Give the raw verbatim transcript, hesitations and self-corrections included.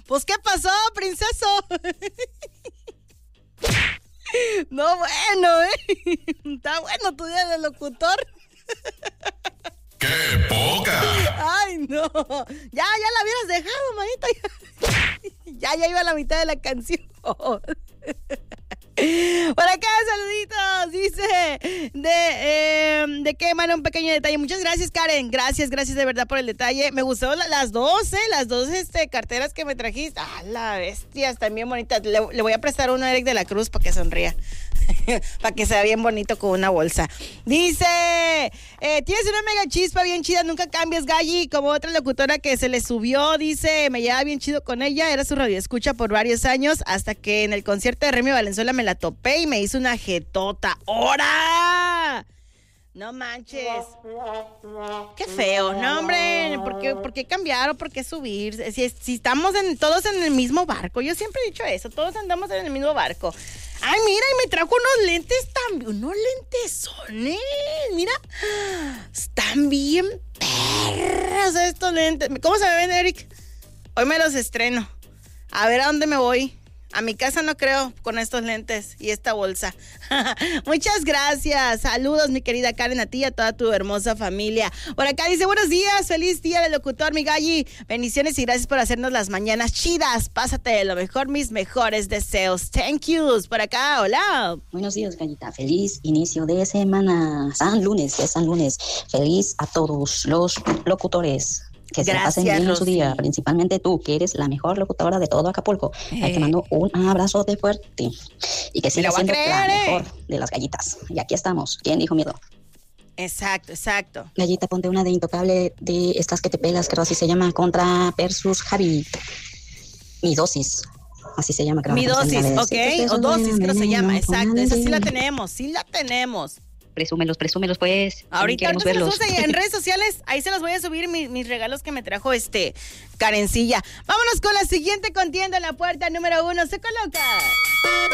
Pues, ¿qué pasó, princeso? No, bueno, ¿eh? Está bueno tu día de locutor. ¡Qué poca! Ay, no. Ya, ya la hubieras dejado, manita. Ya, ya iba a la mitad de la canción. Por acá, saluditos, dice de, eh, de que manda un pequeño detalle. Muchas gracias, Karen, gracias, gracias de verdad por el detalle. Me gustó la, las dos, eh, las dos este, carteras que me trajiste. Ah, la bestia, están bien bonitas. Le, le voy a prestar uno a Eric de la Cruz para que sonría. Para que sea bien bonito con una bolsa. Dice, eh, tienes una mega chispa bien chida, nunca cambies, Galli. Como otra locutora que se le subió, dice, me llevaba bien chido con ella, era su radioescucha por varios años, hasta que en el concierto de Remy Valenzuela me la topé y me hizo una jetota. ¡Hora! No manches. Qué feo, no, hombre. ¿Por qué, por qué cambiar o por qué subir? Si, si estamos en, todos en el mismo barco. Yo siempre he dicho eso, todos andamos en el mismo barco. Ay, mira, y me trajo unos lentes también, unos lentesones, mira, están bien perros estos lentes. ¿Cómo se me ven, Eric? Hoy me los estreno, a ver a dónde me voy. A mi casa no creo con estos lentes y esta bolsa. Muchas gracias. Saludos, mi querida Karen, a ti y a toda tu hermosa familia. Por acá dice, buenos días, feliz día del locutor, mi Galli. Bendiciones y gracias por hacernos las mañanas chidas. Pásate de lo mejor, mis mejores deseos. Thank yous. Por acá, hola. Buenos días, Gallita. Feliz inicio de semana. San lunes, es San lunes. Feliz a todos los locutores. Que se Gracias, pasen bien en Rosy. su día, principalmente tú, que eres la mejor locutora de todo Acapulco. Eh. Ahí te mando un abrazo de fuerte y que sigas lo voy a siendo creer, la eh. mejor de las gallitas. Y aquí estamos. ¿Quién dijo miedo? Exacto, exacto. Gallita, ponte una de Intocable, de estas que te pegas, creo así se llama, contra versus Javi. Mi dosis. Así se llama, creo. Mi dosis, ok. O dosis, creo que se llama. Exacto. Esa sí la tenemos. tenemos, sí la tenemos. Presúmelos, presúmelos, pues. Ahorita, Queremos ahorita se los verlos. puse en redes sociales. Ahí se los voy a subir mis, mis regalos que me trajo este Karencilla. Vámonos con la siguiente contienda en la puerta número uno. Se coloca.